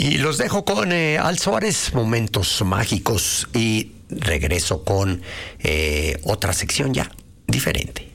Y los dejo con Al Suárez, Momentos Mágicos, y regreso con otra sección ya diferente.